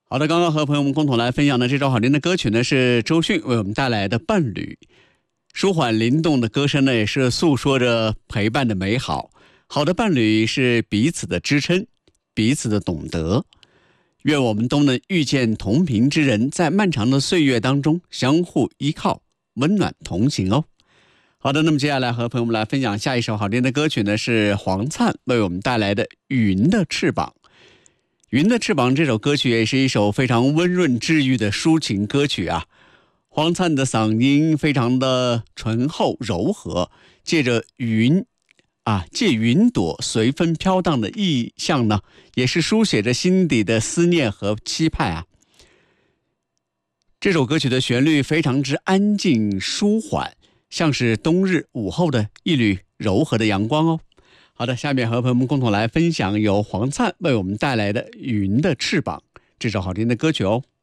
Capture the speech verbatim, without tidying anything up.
好的，刚刚和朋友们共同来分享的这首好听的歌曲呢，是周迅为我们带来的《伴侣》。舒缓灵动的歌声呢，也是诉说着陪伴的美好。好的伴侣是彼此的支撑，彼此的懂得。愿我们都能遇见同频之人，在漫长的岁月当中相互依靠，温暖同行哦。好的，那么接下来和朋友们来分享下一首好听的歌曲呢，是黄灿为我们带来的《云的翅膀》。云的翅膀这首歌曲也是一首非常温润治愈的抒情歌曲啊。黄灿的嗓音非常的醇厚柔和，借着云啊，借云朵随风飘荡的意象呢，也是书写着心底的思念和期盼啊。这首歌曲的旋律非常之安静舒缓，像是冬日午后的一缕柔和的阳光哦。好的，下面和朋友们共同来分享由黄灿为我们带来的《云的翅膀》这首好听的歌曲哦。